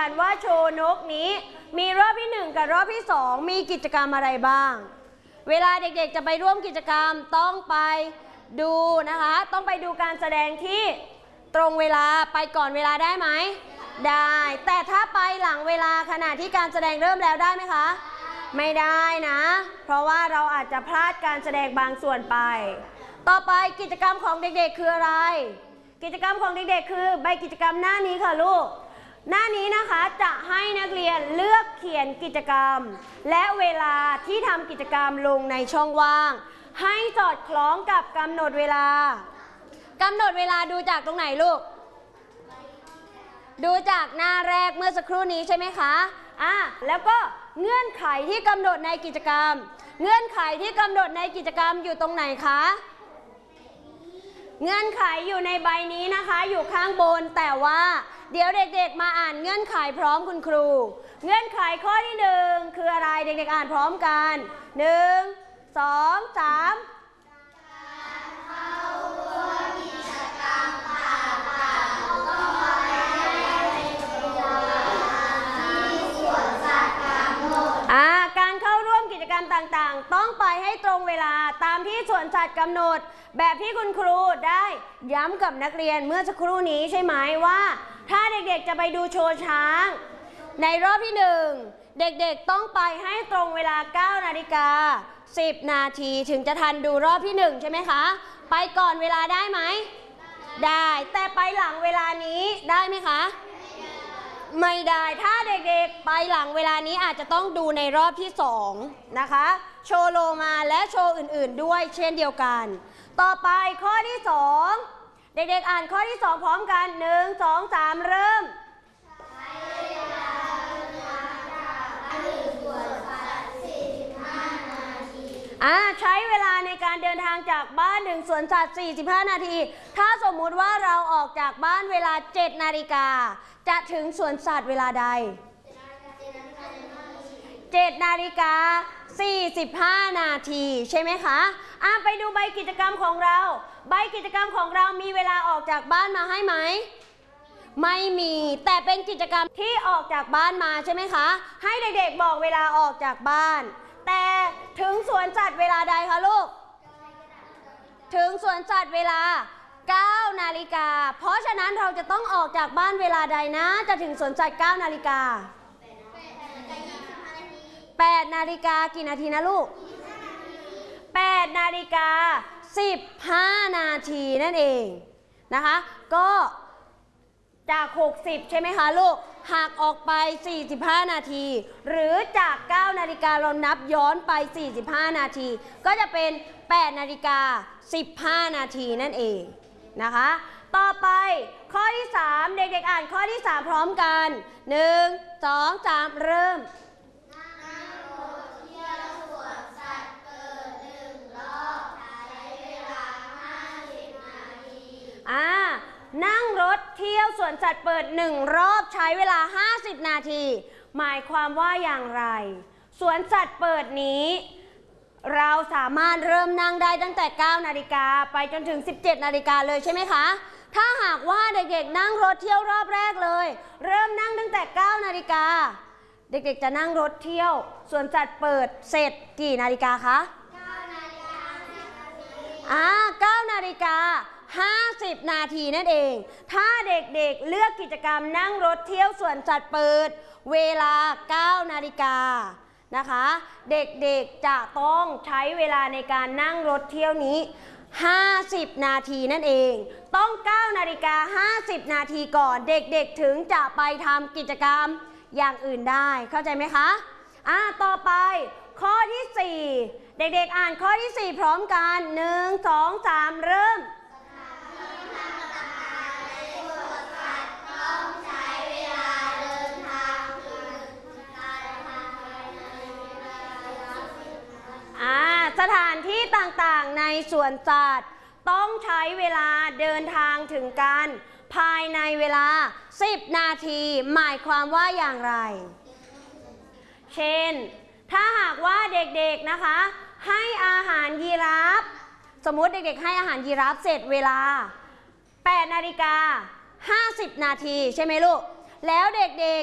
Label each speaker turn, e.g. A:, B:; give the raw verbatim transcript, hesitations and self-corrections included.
A: กันว่าโชว์นกนี้มีรอบที่หนึ่งกับรอบที่สองมีกิจกรรมอะไรบ้างเวลาเด็กๆจะไปร่วมกิจกรรมต้องไปดูนะคะต้องไปดูการแสดงที่ตรงเวลาไปก่อนเวลาได้ไหมได้แต่ถ้าไปหลังเวลาขณะที่การแสดงเริ่มแล้วได้ไหมคะไม่ได้นะเพราะว่าเราอาจจะพลาดการแสดงบางส่วนไปต่อไปกิจกรรมของเด็กๆคืออะไรกิจกรรมของเด็กๆคือใบกิจกรรมหน้านี้ค่ะลูกหน้านี้นะคะจะให้นักเรียนเลือกเขียนกิจกรรมและเวลาที่ทำกิจกรรมลงในช่องว่างให้สอดคล้องกับกำหนดเวลากำหนดเวลาดูจากตรงไหนลูกดูจากหน้าแรกเมื่อสักครู่นี้ใช่ไหมคะอ่ะแล้วก็เงื่อนไขที่กำหนดในกิจกรรมเงื่อนไขที่กำหนดในกิจกรรมอยู่ตรงไหนคะเงื่อนไขอยู่ในใบนี้นะคะอยู่ข้างบนแต่ว่าเดี๋ยวเด็กๆมาอ่านเงื่อนไขพร้อมคุณครูเงื่อนไขข้อที่หนึ่งคืออะไรเด็กๆอ่านพร้อมกันหนึ่งสองสามการเข้าร่วมกิจกรรมต่างๆต้องไปให้ตรงเวลาตามที่สวนสัตว์กำหนดแบบที่คุณครูได้ย้ำกับนักเรียนเมื่อสักครู่นี้ใช่ไหมว่าถ้าเด็กๆจะไปดูโชว์ช้างในรอบที่หนึ่งเด็กๆต้องไปให้ตรงเวลาเก้านาฬิกาสิบนาทีถึงจะทันดูรอบที่หนึ่งใช่ไหมคะไปก่อนเวลาได้ไหมได้แต่ไปหลังเวลานี้ได้ไหมคะไม่ได้ถ้าเด็กๆไปหลังเวลานี้อาจจะต้องดูในรอบที่สองนะคะโชว์โลมาและโชว์อื่นๆด้วยเช่นเดียวกันต่อไปข้อที่สองเด็กๆอ่านข้อที่สองพร้อมกันหนึ่งสองสามเริ่มอ่าใช้เวลาในการเดินทางจากบ้านถึงสวนสัตว์สี่สิบห้านาทีถ้าสมมุติว่าเราออกจากบ้านเวลาเจ็ดนาฬิกาจะถึงสวนสัตว์เวลาใดเจ็ดนาฬิกาสี่สิบห้านาทีใช่ไหมคะอ่ะไปดูใบกิจกรรมของเราใบกิจกรรมของเรามีเวลาออกจากบ้านมาให้ไหมไม่มีแต่เป็นกิจกรรมที่ออกจากบ้านมาใช่ไหมคะให้เด็กๆบอกเวลาออกจากบ้านแต่ถึงสวนสัตว์เวลาใดคะลูกถึงสวนสัตว์เวลาเก้านาฬิกาเพราะฉะนั้นเราจะต้องออกจากบ้านเวลาใดนะจะถึงสวนสัตว์เก้านาฬิกาแปดนาฬิกากี่นาทีนะลูกแปดนาฬิกาสิบห้านาทีนั่นเองนะคะก็จากหกสิบใช่ไหมคะลูกหักออกไปสี่สิบห้านาทีหรือจากเก้านาฬิกาเรานับย้อนไปสี่สิบห้านาทีก็จะเป็นแปดนาฬิกาสิบห้านาทีนั่นเองนะคะต่อไปข้อที่สามเด็กๆอ่านข้อที่สามพร้อมกันหนึ่งสองสามเริ่มอ่านั่งรถเที่ยวสวนสัตว์เปิดหนึ่งรอบใช้เวลาห้าสิบนาทีหมายความว่าอย่างไรสวนสัตว์เปิดนี้เราสามารถเริ่มนั่งได้ตั้งแต่เก้านาฬิกาไปจนถึงสิบเจ็ดนาฬิกาเลยใช่ไหมคะถ้าหากว่าเด็กๆนั่งรถเที่ยวรอบแรกเลยเริ่มนั่งตั้งแต่เก้านาฬิกาเด็กๆจะนั่งรถเที่ยวสวนสัตว์เปิดเสร็จกี่นาฬิกาคะเก้านาฬิกาอ่าเก้านาฬิกาห้าสิบนาทีนั่นเองถ้าเด็กๆเลือกกิจกรรมนั่งรถเที่ยวสวนสัตว์เปิดเวลาเก้านาฬิกานะคะเด็กๆจะต้องใช้เวลาในการนั่งรถเที่ยวนี้ห้าสิบนาทีนั่นเองต้องเก้านาฬิกาห้าสิบนาทีก่อนเด็กๆถึงจะไปทำกิจกรรมอย่างอื่นได้เข้าใจไหมคะอ่าต่อไปข้อที่สี่เด็กๆอ่านข้อที่สี่พร้อมกันหนึ่งสองสามเริ่มสถานที่ต่างๆในสวนสัตว์ต้องใช้เวลาเดินทางถึงกันภายในเวลาสิบนาทีหมายความว่าอย่างไรเช่นถ้าหากว่าเด็กๆนะคะให้อาหารยีราฟสมมุติเด็กๆให้อาหารยีราฟเสร็จเวลาแปดนาฬิกาห้าสิบนาทีใช่ไหมลูกแล้วเด็กๆ